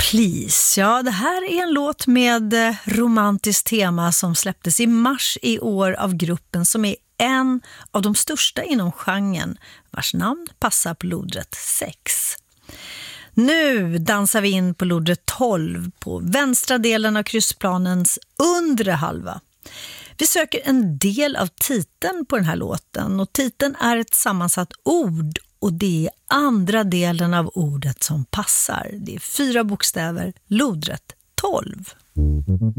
Please. Ja, det här är en låt med romantiskt tema som släpptes i mars i år av gruppen som är en av de största inom genren, vars namn passar på lodrätt 6. Nu dansar vi in på lodrätt 12 på vänstra delen av kryssplanens undre halva. Vi söker en del av titeln på den här låten och titeln är ett sammansatt ord och det är andra delen av ordet som passar. Det är 4 bokstäver, lodrätt 12.